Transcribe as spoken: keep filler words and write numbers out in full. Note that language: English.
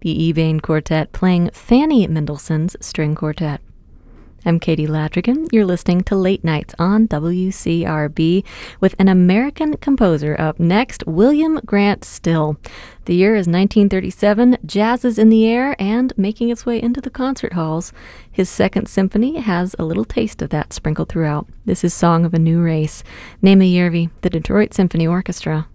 the Ebain Quartet playing Fanny Mendelssohn's String Quartet. I'm Katie Ladrigan. You're listening to Late Nights on W C R B with an American composer up next, William Grant Still. The year is nineteen thirty-seven, jazz is in the air and making its way into the concert halls. His Second Symphony has a little taste of that sprinkled throughout. This is Song of a New Race. Naima Järvi, the Detroit Symphony Orchestra.